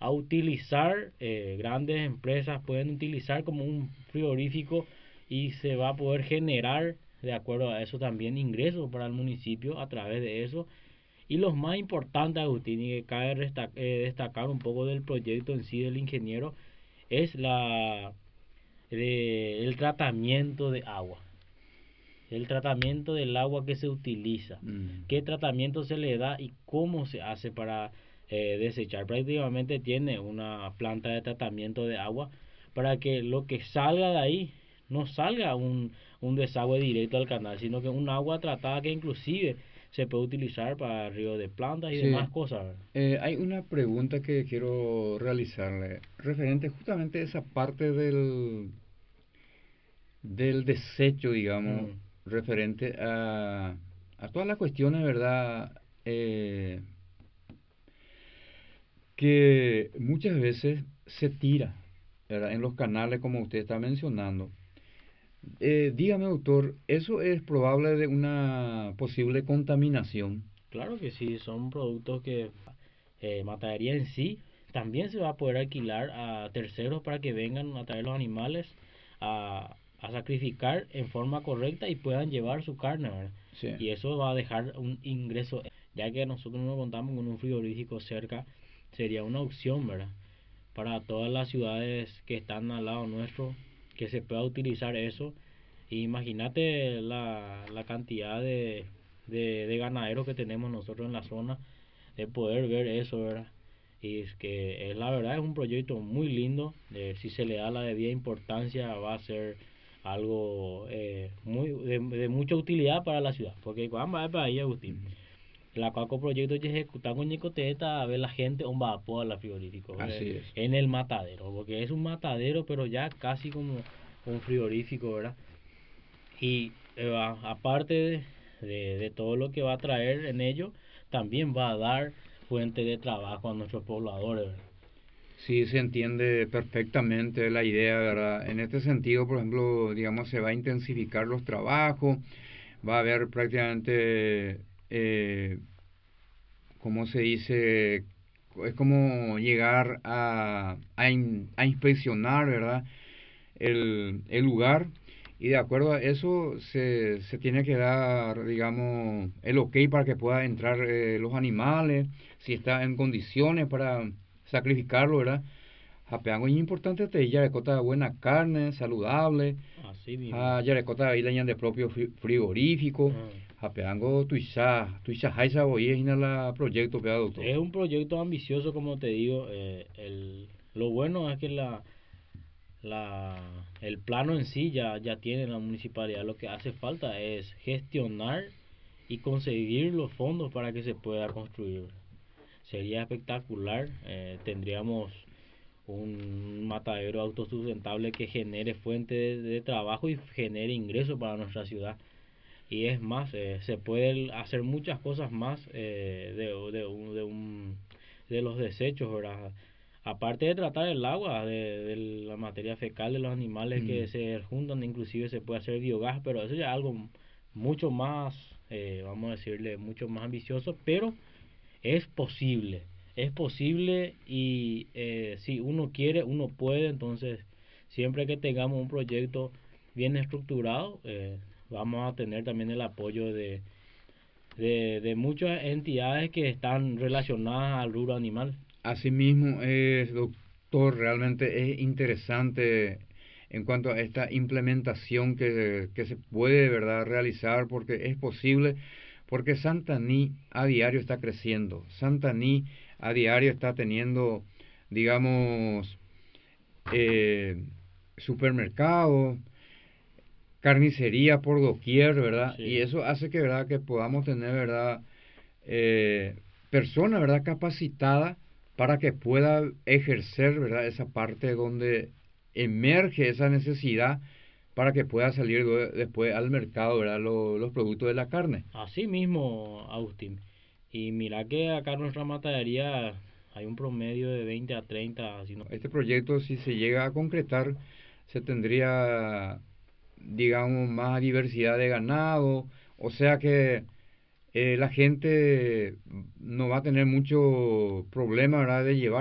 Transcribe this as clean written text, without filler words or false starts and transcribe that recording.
a utilizar, grandes empresas pueden utilizar como un frigorífico y se va a poder generar, de acuerdo a eso, también ingresos para el municipio a través de eso. Y lo más importante, Agustín, y que cabe destacar un poco del proyecto en sí del ingeniero, es el tratamiento de agua. El tratamiento del agua que se utiliza, Mm. qué tratamiento se le da y cómo se hace para desechar. Prácticamente tiene una planta de tratamiento de agua para que lo que salga de ahí no salga un desagüe directo al canal, sino que un agua tratada que inclusive se puede utilizar para riego de plantas y Sí, demás cosas, ¿verdad? hay una pregunta que quiero realizarle, referente justamente a esa parte del desecho, digamos, Mm, referente a todas las cuestiones, ¿verdad? Que muchas veces se tira, ¿verdad? En los canales, como usted está mencionando. Dígame, doctor, ¿eso es probable de una posible contaminación? claro que sí, son productos que matadería en sí también se va a poder alquilar a terceros para que vengan a traer los animales a sacrificar en forma correcta y puedan llevar su carne, ¿verdad? Sí. Y eso va a dejar un ingreso, ya que nosotros no contamos con un frigorífico cerca, sería una opción, ¿verdad? Para todas las ciudades que están al lado nuestro, que se pueda utilizar eso. Imagínate la cantidad de ganaderos que tenemos nosotros en la zona, de poder ver eso, ¿verdad? Y es que la verdad es un proyecto muy lindo, si se le da la debida importancia va a ser algo de mucha utilidad para la ciudad, porque cuando va para ahí, Agustín, Ujú. la cuaco proyecto que ejecutan con Nicoteta a ver la gente on va a la frigorífico, Así es. en el matadero, porque es un matadero pero ya casi como un frigorífico, ¿verdad? Y aparte de todo lo que va a traer en ello, también va a dar fuente de trabajo a nuestros pobladores, ¿verdad? Sí, se entiende perfectamente la idea, ¿verdad? En este sentido, por ejemplo, digamos, se va a intensificar los trabajos, va a haber prácticamente, ¿cómo se dice? Es como llegar a inspeccionar, ¿verdad? El lugar y de acuerdo a eso se tiene que dar, digamos, el ok para que pueda entrar los animales, si está en condiciones para sacrificarlo, ¿verdad? Japeango es importante te yarecota buena carne, saludable, Así mismo. ha yarecota ahí leñan de propio frigorífico, Ah. japeango tuisha haisa hoy es la proyecto pea doctor. Es un proyecto ambicioso, como te digo. Lo bueno es que el plano en sí ya tiene la municipalidad. Lo que hace falta es gestionar y conseguir los fondos para que se pueda construir. Sería espectacular. Tendríamos un matadero autosustentable que genere fuente de trabajo y genere ingresos para nuestra ciudad. Y es más, se pueden hacer muchas cosas más de los desechos, ¿verdad? Aparte de tratar el agua, de la materia fecal de los animales que Mm. se juntan, inclusive se puede hacer biogás, pero eso ya es algo mucho más, vamos a decirle, mucho más ambicioso, pero es posible. Es posible y si uno quiere, uno puede. Entonces, siempre que tengamos un proyecto bien estructurado, vamos a tener también el apoyo de muchas entidades que están relacionadas al rubro animal. Asimismo es, doctor, realmente es interesante en cuanto a esta implementación que se puede, ¿verdad?, realizar porque es posible, porque Santaní a diario está creciendo, Santaní a diario está teniendo, digamos, eh, supermercados, carnicería por doquier, ¿verdad? Y Sí, eso hace que, ¿verdad?, que podamos tener, ¿verdad?, eh, persona, ¿verdad?, capacitada para que pueda ejercer, ¿verdad?, esa parte donde emerge esa necesidad para que pueda salir después al mercado, ¿verdad?, los productos de la carne. así mismo, Agustín. Y mira que acá en nuestra matadería hay un promedio de 20 a 30, si no. Este proyecto, si se llega a concretar, se tendría, digamos, más diversidad de ganado, o sea que la gente no va a tener mucho problema, ¿verdad?, de llevar